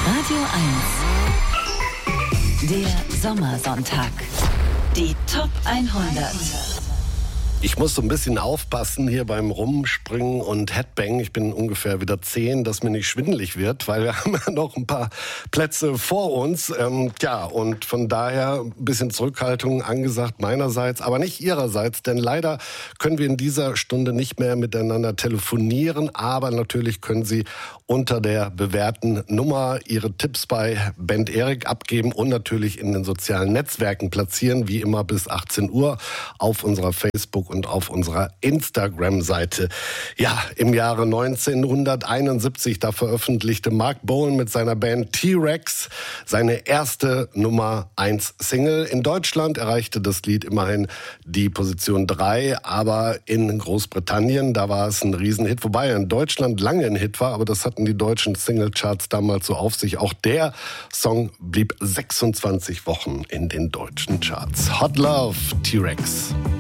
Radio 1. Der Sommersonntag. Die Top 100. Ich muss so ein bisschen aufpassen hier beim Rumspringen und Headbang. Ich bin ungefähr wieder 10, dass mir nicht schwindelig wird, weil wir haben ja noch ein paar Plätze vor uns. Und von daher ein bisschen Zurückhaltung angesagt meinerseits, aber nicht ihrerseits, denn leider können wir in dieser Stunde nicht mehr miteinander telefonieren, aber natürlich können Sie unter der bewährten Nummer Ihre Tipps bei Band Erik abgeben und natürlich in den sozialen Netzwerken platzieren, wie immer bis 18 Uhr auf unserer Facebook- und auf unserer Instagram-Seite. Ja, im Jahre 1971, da veröffentlichte Mark Bolan mit seiner Band T-Rex seine erste Nummer 1 Single. In Deutschland erreichte das Lied immerhin die Position 3, aber in Großbritannien, da war es ein Riesenhit, wobei er in Deutschland lange ein Hit war, aber das hatten die deutschen Singlecharts damals so auf sich. Auch der Song blieb 26 Wochen in den deutschen Charts. Hot Love, T-Rex.